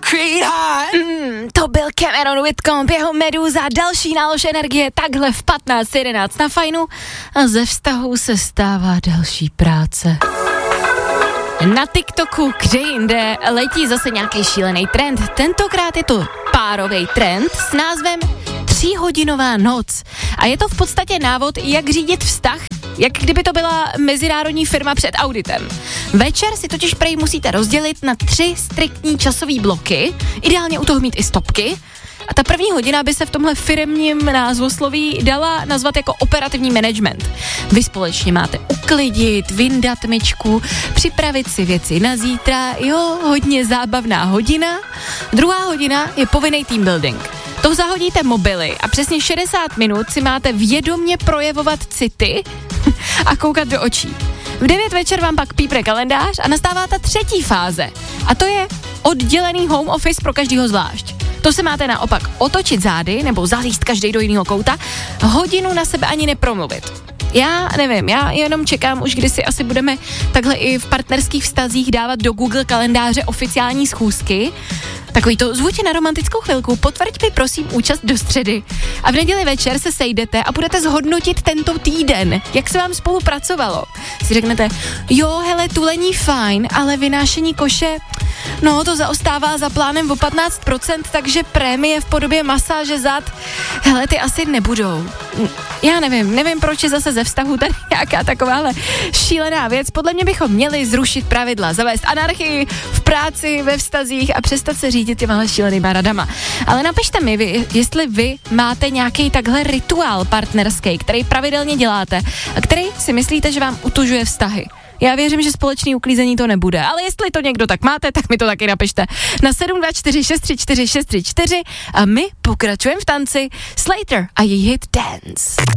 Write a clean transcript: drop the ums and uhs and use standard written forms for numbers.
To byl Cameron Whitcomb, jeho Meduza, další nálož energie, takhle v 15:11 na Fajnu a ze vztahu se stává další práce. Na TikToku, kde jinde, letí zase nějaký šílený trend. Tentokrát je to párový trend s názvem 3hodinová noc. A je to v podstatě návod, jak řídit vztah, jak kdyby to byla mezinárodní firma před auditem. Večer si totiž prej musíte rozdělit na 3 striktní časové bloky, ideálně u toho mít i stopky. A ta první hodina by se v tomhle firemním názvosloví dala nazvat jako operativní management. Vy společně máte uklidit, vyndat myčku, připravit si věci na zítra, hodně zábavná hodina. Druhá hodina je povinný team building. To zahodíte mobily a přesně 60 minut si máte vědomě projevovat city a koukat do očí. V 9 večer vám pak pípne kalendář a nastává ta třetí fáze. A to je oddělený home office pro každýho zvlášť. To se máte naopak otočit zády nebo zalíst každý do jiného kouta, hodinu na sebe ani nepromluvit. Já nevím, já jenom čekám už, kdy si asi budeme takhle i v partnerských vztazích dávat do Google kalendáře oficiální schůzky. Takový to, zvu tě na romantickou chvilku, potvrď mi prosím účast do středy. A v neděli večer se sejdete a budete zhodnotit tento týden, jak se vám spolu pracovalo. Si řeknete, hele, tulení fajn, ale vynášení koše, to zaostává za plánem o 15%, takže prémie v podobě masáže zad, ty asi nebudou. Já nevím, proč je zase ze vztahu tady nějaká takováhle šílená věc. Podle mě bychom měli zrušit pravidla, zavést anarchii v práci, ve vztazích a přestat se řídit těma šílenýma radama. Ale napište mi, jestli vy máte nějaký takhle rituál partnerský, který pravidelně děláte a který si myslíte, že vám utužuje vztahy. Já věřím, že společný uklízení to nebude, ale jestli to někdo tak máte, tak mi to taky napište na 724 634 634 a my pokračujeme v tanci. Slater a její hit Dance.